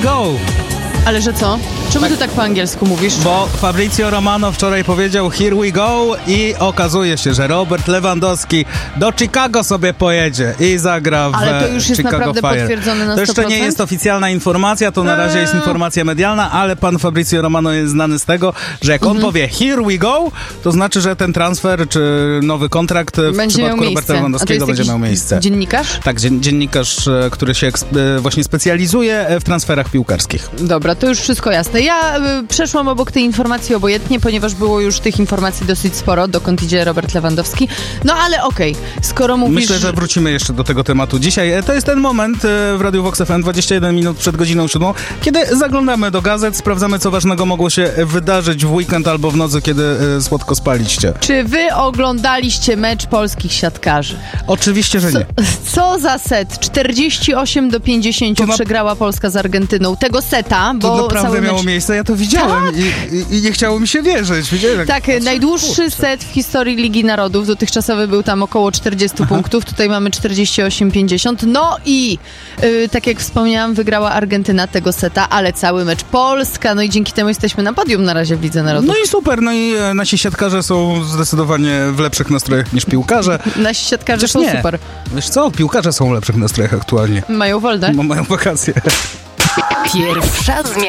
go! Ale że co? Czemu ty tak po angielsku mówisz? Bo Fabrizio Romano wczoraj powiedział here we go i okazuje się, że Robert Lewandowski do Chicago sobie pojedzie i zagra w Ale to już jest Chicago naprawdę Fire. potwierdzone na 100%? To jeszcze nie jest oficjalna informacja, to na razie jest informacja medialna, ale pan Fabrizio Romano jest znany z tego, że jak on powie here we go, to znaczy, że ten transfer czy nowy kontrakt w będzie przypadku Roberta Lewandowskiego będzie miał miejsce. Dziennikarz? Tak, dziennikarz, który się właśnie specjalizuje w transferach piłkarskich. Dobra, to już wszystko jasne. Ja przeszłam obok tej informacji obojętnie, ponieważ było już tych informacji dosyć sporo, dokąd idzie Robert Lewandowski. No ale okej, skoro mówisz... Myślę, że wrócimy jeszcze do tego tematu dzisiaj. To jest ten moment w Radiu Vox FM, 21 minut przed godziną 7, kiedy zaglądamy do gazet, sprawdzamy, co ważnego mogło się wydarzyć w weekend albo w nocy, kiedy słodko spaliście. Czy wy oglądaliście mecz polskich siatkarzy? Oczywiście, że nie. Co za set? 48-50 przegrała Polska z Argentyną. Tego seta, bo To naprawdę cały miało mecz... miejsce, ja to widziałem i nie chciało mi się wierzyć. Widziałem, Tak, najdłuższy set w historii Ligi Narodów. Dotychczasowy był tam około 40 punktów. Tutaj mamy 48-50. No i tak jak wspomniałam, wygrała Argentyna tego seta, ale cały mecz Polska. No i dzięki temu jesteśmy na podium na razie w Lidze Narodów. No i super, no i nasi siatkarze są zdecydowanie w lepszych nastrojach niż piłkarze. Nasi siatkarze są super. Wiesz co, piłkarze są w lepszych nastrojach aktualnie. Mają wolne. Mają wakacje. Pierwsza zmiana.